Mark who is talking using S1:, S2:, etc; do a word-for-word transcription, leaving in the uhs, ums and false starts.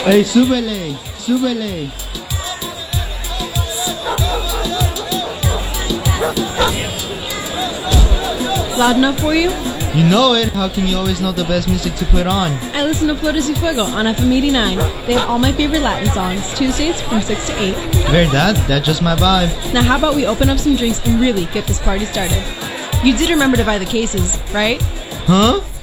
S1: Hey, súbele, súbele.
S2: Loud enough for you?
S1: You know it. How can you always know the best music to put on?
S2: I listen to Flores y Fuego on F M eighty-nine. They have all my favorite Latin songs, Tuesdays from six to eight.
S1: Verdad, that's just my vibe.
S2: Now how about we open up some drinks and really get this party started? You did remember to buy the cases, right?
S1: Huh?